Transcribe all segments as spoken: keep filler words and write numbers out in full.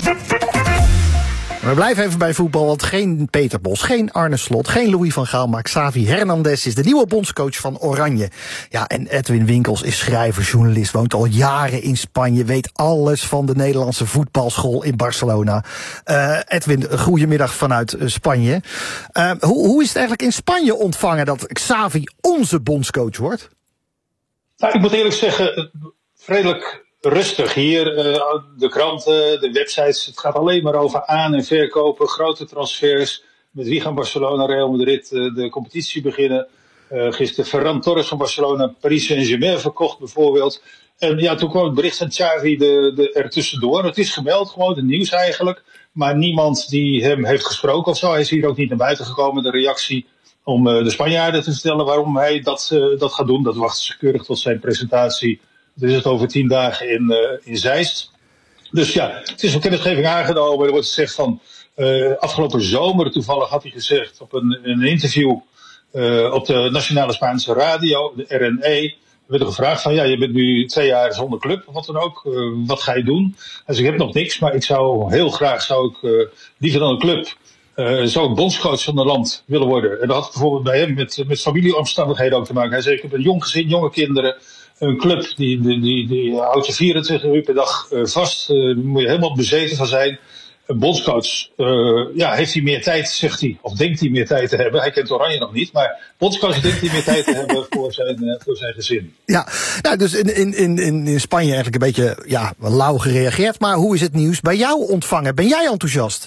We blijven even bij voetbal, want geen Peter Bos, geen Arne Slot, geen Louis van Gaal, maar Xavi Hernandez is de nieuwe bondscoach van Oranje. Ja, en Edwin Winkels is schrijver, journalist, woont al jaren in Spanje, weet alles van de Nederlandse voetbalschool in Barcelona. Uh, Edwin, goedemiddag vanuit Spanje. Uh, hoe, hoe is het eigenlijk in Spanje ontvangen dat Xavi onze bondscoach wordt? Nou, ik moet eerlijk zeggen, redelijk rustig hier. De kranten, de websites, het gaat alleen maar over aan- en verkopen, grote transfers. Met wie gaan Barcelona, Real Madrid de competitie beginnen? Uh, gisteren Ferran Torres van Barcelona, Paris Saint-Germain verkocht bijvoorbeeld. En ja, toen kwam het bericht van Xavi de, de, er tussendoor. Het is gemeld, gewoon het nieuws eigenlijk. Maar niemand die hem heeft gesproken of zo. Hij is hier ook niet naar buiten gekomen, de reactie om uh, de Spanjaarden te vertellen waarom hij dat, uh, dat gaat doen. Dat wacht ze keurig tot zijn presentatie. Dat is het over tien dagen in, uh, in Zeist. Dus ja, het is een kennisgeving aangenomen. Er wordt gezegd van, uh, afgelopen zomer toevallig had hij gezegd op een, een interview uh, op de Nationale Spaanse Radio, de R N E. Er werd er gevraagd van, ja, je bent nu twee jaar zonder club, of wat dan ook. Uh, wat ga je doen? Hij zegt, ik heb nog niks, maar ik zou heel graag, zou ik uh, liever dan een club, uh, zou ik bondscoach van een land willen worden. En dat had bijvoorbeeld bij hem met, met familieomstandigheden ook te maken. Hij zei, ik heb een jong gezin, jonge kinderen. Een club die, die, die, die houdt je vierentwintig uur per dag uh, vast. Uh, daar moet je helemaal bezeten van zijn. Een bondscoach, uh, ja, heeft hij meer tijd, zegt hij. Of denkt hij meer tijd te hebben. Hij kent Oranje nog niet. Maar bondscoach denkt hij meer tijd te hebben voor zijn, uh, voor zijn gezin. Ja, nou, dus in, in, in, in Spanje eigenlijk een beetje ja, lauw gereageerd. Maar hoe is het nieuws bij jou ontvangen? Ben jij enthousiast?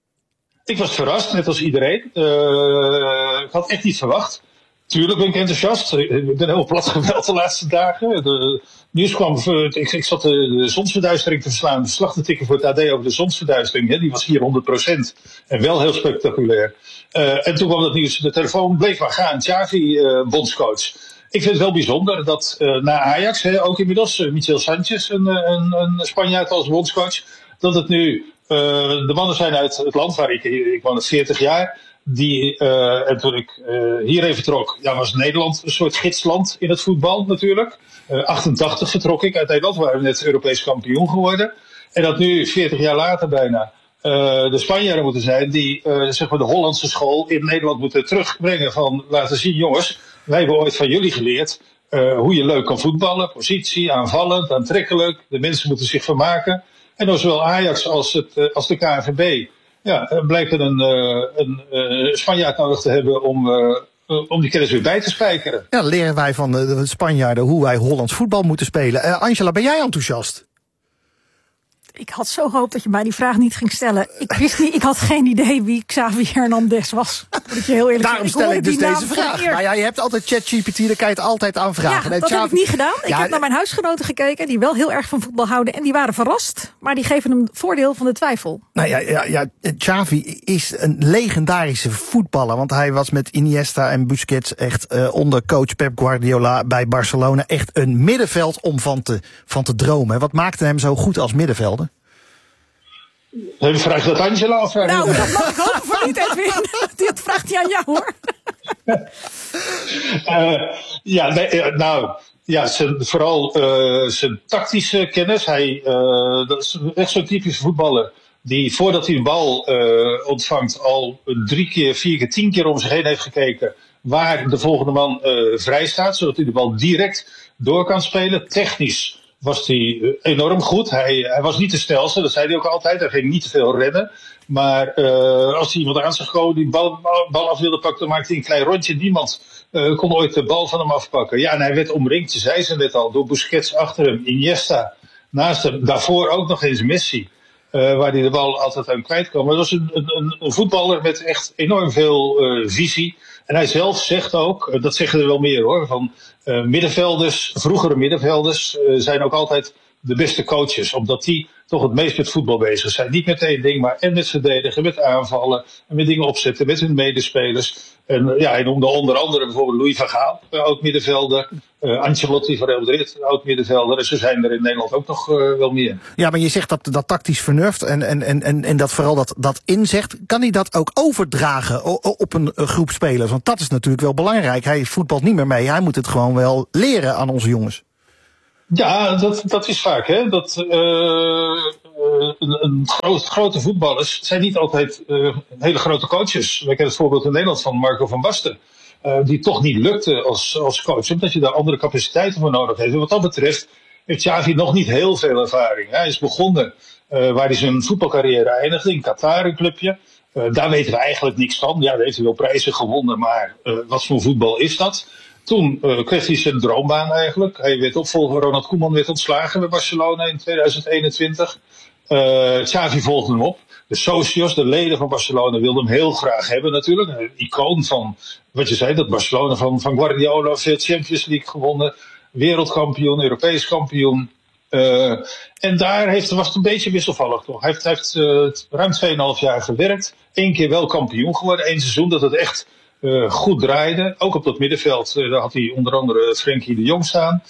Ik was verrast, net als iedereen. Uh, ik had echt niet verwacht. Tuurlijk ben ik enthousiast. Ik ben heel plat geweld de laatste dagen. De nieuws kwam, ik, ik zat de, de zonsverduistering te verslaan, verslag te tikken voor het A D over de zonsverduistering. Hè. Die was hier honderd procent en wel heel spectaculair. Uh, en toen kwam dat nieuws, de telefoon bleef maar gaan. Xavi, uh, bondscoach. Ik vind het wel bijzonder dat uh, na Ajax, hè, ook inmiddels, uh, Michel Sanchez, een, een, een Spanjaard als bondscoach, dat het nu uh, de mannen zijn uit het land waar ik, ik woon al veertig jaar. Die, uh, en toen ik uh, hierheen vertrok, ja, was Nederland een soort gidsland in het voetbal natuurlijk. Uh, achtentachtig vertrok ik uit Nederland, we waren net Europees kampioen geworden. En dat nu, veertig jaar later bijna, uh, de Spanjaarden moeten zijn die uh, zeg maar de Hollandse school in Nederland moeten terugbrengen. Van laten zien, jongens, wij hebben ooit van jullie geleerd uh, hoe je leuk kan voetballen. Positie, aanvallend, aantrekkelijk. De mensen moeten zich vermaken. En dan zowel Ajax als, het, uh, als de K N V B. Ja, blijkt er een, een, een Spanjaard nodig te hebben om, uh, om die kennis weer bij te spijkeren. Ja, leren wij van de, de Spanjaarden hoe wij Hollands voetbal moeten spelen. Uh, Angela, ben jij enthousiast? Ik had zo gehoopt dat je mij die vraag niet ging stellen. Ik wist niet, ik had geen idee wie Xavi Hernandez was. Moet ik je heel eerlijk Daarom stel ik, ik dus deze vraag. Nou ja, je hebt altijd ChatGPT, daar kan je het altijd aanvragen. Ja, nee, dat Xavi... heb ik niet gedaan. Ik ja, heb naar mijn huisgenoten gekeken, die wel heel erg van voetbal houden. En die waren verrast, maar die geven hem voordeel van de twijfel. Nou ja, ja, ja, Xavi is een legendarische voetballer. Want hij was met Iniesta en Busquets echt uh, onder coach Pep Guardiola bij Barcelona echt een middenveld om van te, van te dromen. Wat maakte hem zo goed als middenvelder? Hij vraagt dat Angela of... Nou, dat mag ik hopen voor niet, Edwin. Dat vraagt hij aan jou, hoor. uh, ja, nee, nou... Ja, zijn, vooral uh, zijn tactische kennis. Hij, uh, dat is echt zo'n typische voetballer die voordat hij een bal uh, ontvangt al drie keer, vier keer, tien keer om zich heen heeft gekeken waar de volgende man uh, vrij staat, zodat hij de bal direct door kan spelen. Technisch was hij enorm goed. Hij, hij was niet de snelste, dat zei hij ook altijd. Hij ging niet te veel rennen. Maar uh, als hij iemand aan zag komen die bal, bal af wilde pakken, dan maakte hij een klein rondje. Niemand uh, kon ooit de bal van hem afpakken. Ja, en hij werd omringd, je zei ze net al, door Busquets achter hem, Iniesta naast hem. Daarvoor ook nog eens Messi, uh, waar hij de bal altijd aan kwijt kwam. Maar het was een, een, een voetballer met echt enorm veel uh, visie. En hij zelf zegt ook, uh, dat zeggen er wel meer hoor, van uh, middenvelders, vroegere middenvelders uh, zijn ook altijd de beste coaches, omdat die toch het meest met voetbal bezig zijn. Niet met één ding, maar en met verdedigen, met aanvallen, en met dingen opzetten, met hun medespelers. En ja, hij noemde onder andere bijvoorbeeld Louis van Gaal, oud middenvelder. Uh, Ancelotti van Real Madrid, oud middenvelder. En zo zijn er in Nederland ook nog uh, wel meer. Ja, maar je zegt dat, dat tactisch vernuft en, en, en, en dat vooral dat, dat inzegt. Kan hij dat ook overdragen op een groep spelers? Want dat is natuurlijk wel belangrijk. Hij voetbalt niet meer mee. Hij moet het gewoon wel leren aan onze jongens. Ja, dat, dat is vaak, hè. Dat, uh, uh, een, een groot, grote voetballers zijn niet altijd uh, hele grote coaches. We kennen het voorbeeld in Nederland van Marco van Basten. Uh, die toch niet lukte als, als coach, omdat je daar andere capaciteiten voor nodig hebt. En wat dat betreft heeft Xavi nog niet heel veel ervaring. Hij is begonnen uh, waar hij zijn voetbalcarrière eindigde, in Qatar, een clubje. Uh, daar weten we eigenlijk niks van. Ja, daar heeft hij wel prijzen gewonnen, maar uh, wat voor voetbal is dat? Toen uh, kreeg hij zijn droombaan eigenlijk. Hij werd opvolger, Ronald Koeman werd ontslagen bij Barcelona in tweeduizend eenentwintig. Uh, Xavi volgde hem op. De socios, de leden van Barcelona, wilden hem heel graag hebben natuurlijk. Een icoon van, wat je zei, dat Barcelona van, van Guardiola, veel Champions League gewonnen. Wereldkampioen, Europees kampioen. Uh, en daar heeft, was het een beetje wisselvallig toch. Hij heeft, hij heeft uh, ruim twee komma vijf jaar gewerkt. Eén keer wel kampioen geworden. Eén seizoen dat het echt uh, goed draaide. Ook op dat middenveld, uh, daar had hij onder andere Frenkie de Jong staan.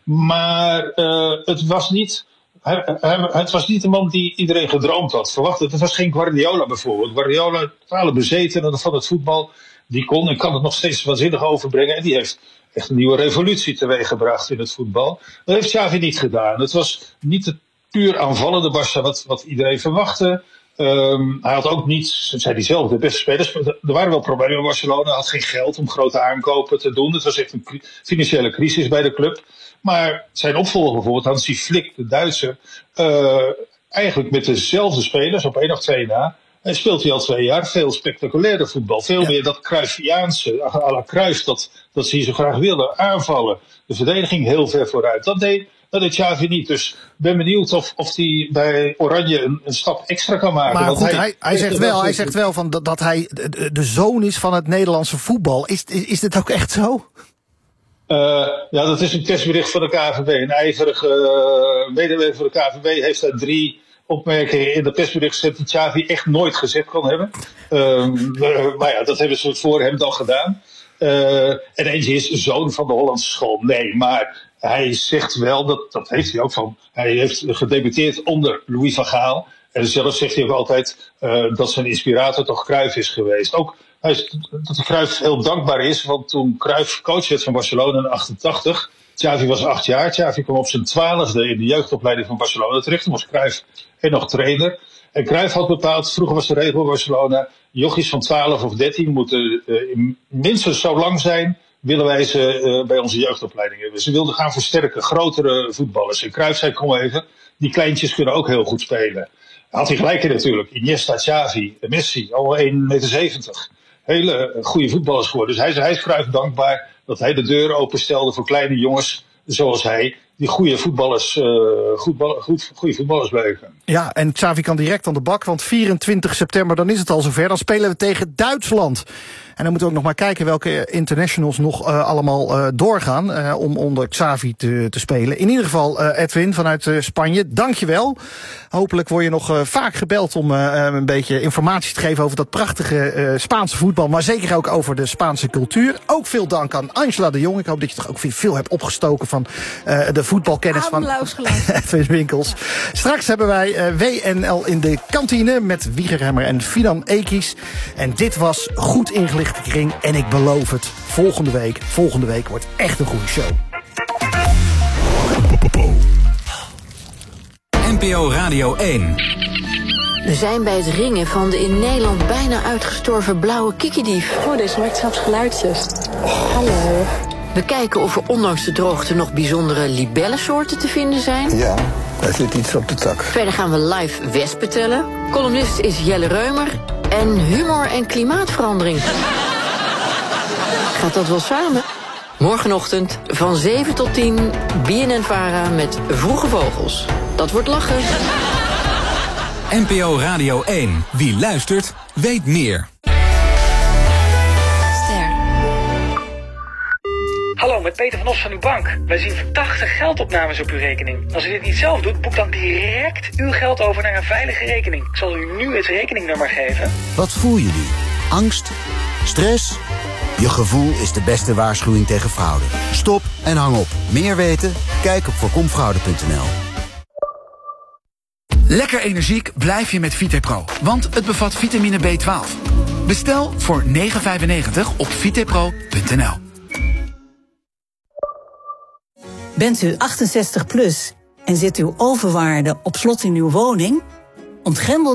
Maar uh, het was niet... Hij, hij, het was niet de man die iedereen gedroomd had, verwacht. Het was geen Guardiola bijvoorbeeld. Guardiola, totale bezetene van het voetbal, die kon en kan het nog steeds waanzinnig overbrengen. En die heeft echt een nieuwe revolutie teweeggebracht in het voetbal. Dat heeft Xavi niet gedaan. Het was niet het puur aanvallende Barça wat, wat iedereen verwachtte. Um, hij had ook niet, zei hij zelf, de beste spelers. Er waren wel problemen in Barcelona. Hij had geen geld om grote aankopen te doen. Het was echt een financiële crisis bij de club. Maar zijn opvolger bijvoorbeeld, Hansi Flick, de Duitser, uh, eigenlijk met dezelfde spelers, op één of twee na, en speelt hij al twee jaar veel spectaculairder voetbal. Veel ja. meer dat Cruyffiaanse, à la Cruyff, dat, dat ze hier zo graag willen, aanvallen. De verdediging heel ver vooruit. Dat deed, dat deed Xavi niet. Dus ik ben benieuwd of, of hij bij Oranje een, een stap extra kan maken. Maar Want goed, hij, hij, hij, zegt wel, hij zegt wel van dat, dat hij de, de zoon is van het Nederlandse voetbal. Is, is, is dit ook echt zo? Uh, ja, dat is een persbericht van de K V B. Een ijverige uh, medewerker van de K V B heeft daar drie opmerkingen in dat persbericht gezet die Xavi echt nooit gezegd kan hebben. Uh, uh, maar ja, dat hebben ze voor hem dan gedaan. Uh, en eentje is zoon van de Hollandse school. Nee, maar hij zegt wel, dat, dat heeft hij ook van, hij heeft gedebuteerd onder Louis van Gaal. En zelf zegt hij ook altijd uh, dat zijn inspirator toch Cruyff is geweest. Ook hij is, dat Cruyff heel dankbaar is, want toen Cruyff coach werd van Barcelona in achtentachtig, Xavi was acht jaar, Xavi kwam op zijn twaalfde in de jeugdopleiding van Barcelona terecht. Toen was Cruyff en nog trainer. En Cruyff had bepaald, vroeger was de regel in Barcelona, jochies van twaalf of dertien moeten uh, minstens zo lang zijn, willen wij ze uh, bij onze jeugdopleiding hebben. Ze wilden gaan versterken, grotere voetballers. En Cruyff zei, kom even, die kleintjes kunnen ook heel goed spelen. Had hij gelijk in natuurlijk. Iniesta, Xavi, Messi, al één komma zeventig meter. Hele goede voetballers geworden. Dus hij, hij is Cruyff dankbaar dat hij de deur openstelde voor kleine jongens zoals hij, die goede voetballers, uh, goed, goed, goede voetballers blijven. Ja, en Xavi kan direct aan de bak, want vierentwintig september, dan is het al zover. Dan spelen we tegen Duitsland. En dan moeten we ook nog maar kijken welke internationals nog uh, allemaal uh, doorgaan uh, om onder Xavi te, te spelen. In ieder geval, uh, Edwin vanuit uh, Spanje, dankjewel. Hopelijk word je nog uh, vaak gebeld om uh, een beetje informatie te geven over dat prachtige uh, Spaanse voetbal, maar zeker ook over de Spaanse cultuur. Ook veel dank aan Angela de Jong. Ik hoop dat je toch ook veel hebt opgestoken van uh, de voetbalkennis van Edwin Winkels. Straks hebben wij uh, W N L in de kantine met Wiegerhemmer en Fidan Ekies. En dit was Goed Ingelicht Kring. En ik beloof het, volgende week, volgende week wordt echt een goede show. N P O Radio één. We zijn bij het ringen van de in Nederland bijna uitgestorven blauwe kikidief. Oh, deze maakt zelfs geluidjes. Oh. Hallo. We kijken of er ondanks de droogte nog bijzondere libellensoorten te vinden zijn. Ja, daar zit iets op de tak. Verder gaan we live wespen tellen. Columnist is Jelle Reumer. En humor en klimaatverandering. Gaat dat wel samen? Morgenochtend van zeven tot tien, B N N-Vara met Vroege Vogels. Dat wordt lachen. N P O Radio één. Wie luistert, weet meer. Hallo, met Peter van Os van uw bank. Wij zien verdachte geldopnames op uw rekening. Als u dit niet zelf doet, boek dan direct uw geld over naar een veilige rekening. Ik zal u nu het rekeningnummer geven. Wat voel je nu? Angst? Stress? Je gevoel is de beste waarschuwing tegen fraude. Stop en hang op. Meer weten? Kijk op voorkomfraude punt n l. Lekker energiek blijf je met Vitepro, want het bevat vitamine B twaalf. Bestel voor negen vijfennegentig op vitepro punt n l. Bent u achtenzestig plus En zit uw overwaarde op slot in uw woning? Ontgrendel